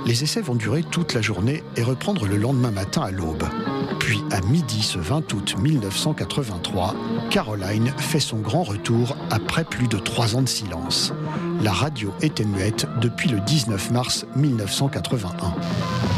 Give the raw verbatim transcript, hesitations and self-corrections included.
Les essais vont durer toute la journée et reprendre le lendemain matin à l'aube. Puis, à midi ce vingt août mille neuf cent quatre-vingt-trois, Caroline fait son grand retour après plus de trois ans de silence. La radio était muette depuis le dix-neuf mars mille neuf cent quatre-vingt-un.